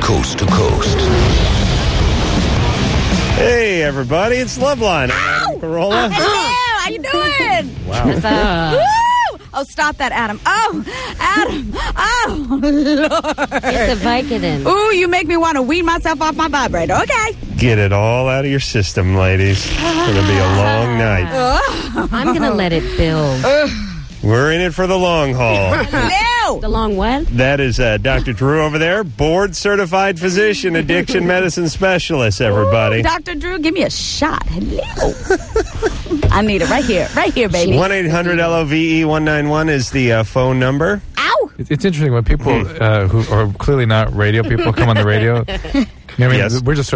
coast to coast. Hey, everybody, it's Loveline. I'm Adam Carolla. Hello, how you doing? Wow. Woo! Oh, stop that, Adam. Oh, Adam. Oh, Lord. Get the Vicodin. Ooh, you make me want to wean myself off my vibrator. Okay. Get it all out of your system, ladies. It's going to be a long night. I'm going to let it build. We're in it for the long haul. No. The long what? That is Dr. Drew over there, board-certified physician, addiction medicine specialist, everybody. Ooh, Dr. Drew, give me a shot. Hello. I need it right here, baby. 1-800-LOVE-191 is the phone number. Ow. It's interesting when people who are clearly not radio people come on the radio. I mean, Yes. we're just